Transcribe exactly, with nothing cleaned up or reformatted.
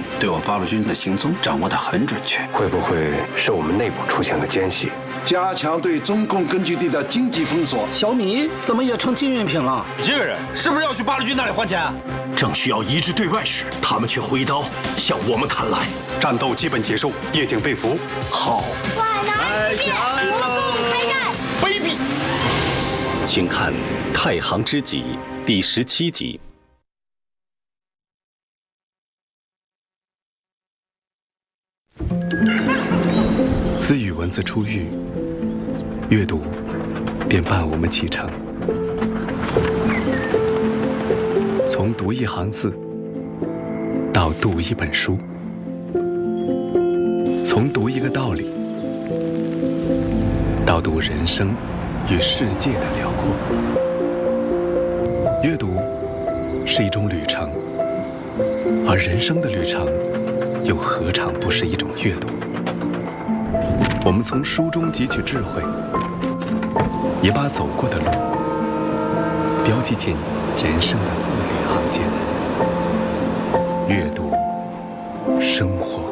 对我八路军的行踪掌握得很准确。 会不会是我们内部出现了奸细？ 加强对中共根据地的经济封锁。 小米怎么也成禁运品了？ 你这个人是不是要去八路军那里换钱啊？ 正需要一致对外时，他们却挥刀向我们砍来。 战斗基本结束，叶挺被俘。 好， 万拿之变，国共开战。 卑鄙！ 请看《太行知己》第十七集。 自与文字初遇，阅读便伴我们启程。从读一行字到读一本书，从读一个道理到读人生与世界的辽阔。阅读是一种旅程，而人生的旅程又何尝不是一种阅读？我们从书中汲取智慧，也把走过的路标记进人生的字里行间。阅读，生活。